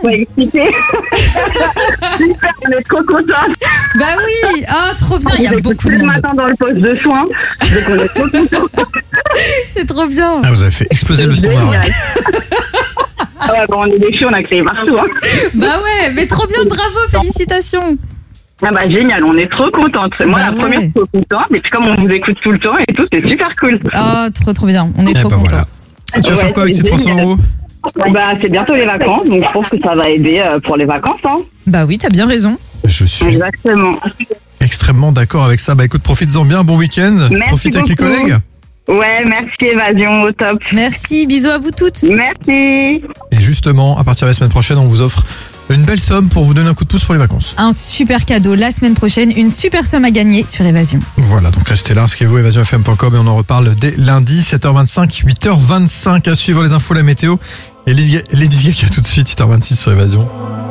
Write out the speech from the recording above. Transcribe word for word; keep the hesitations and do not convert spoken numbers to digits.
Faut expliquer. Super, on est trop contents. Bah oui, ah trop bien, il y a On écoute beaucoup tous de le monde. matin dans le poste de soins, donc on est trop contents. C'est trop bien. Ah, vous avez fait exploser le standard. Génial. Ah ouais, bon, on est des filles, on a créé partout. Hein. Bah ouais, mais trop bien, bravo, félicitations. Ah bah génial, on est trop contentes. Moi Bah la ouais. première, je suis trop contente, et puis comme on vous écoute tout le temps et tout, c'est super cool. Oh, trop trop bien, on est Et trop bah contents. voilà. Et tu vas Ouais, faire quoi avec c'est ces trois cents génial. euros? Bah c'est bientôt les vacances, donc je pense que ça va aider euh, pour les vacances. Hein. Bah oui, t'as bien raison. Je suis Exactement. extrêmement d'accord avec ça. Bah écoute, profites-en bien, bon week-end. Merci Profite avec les beaucoup. collègues. Ouais, merci Évasion, au top. Merci, bisous à vous toutes. Merci. Et justement, à partir de la semaine prochaine, on vous offre une belle somme pour vous donner un coup de pouce pour les vacances. Un super cadeau la semaine prochaine, une super somme à gagner sur Évasion. Voilà, donc restez là, inscrivez-vous évasion f m point com et on en reparle dès lundi, sept heures vingt-cinq, huit heures vingt-cinq. À suivre les infos, la météo. Et Lady Gaga tout de suite, huit heures vingt-six sur Évasion.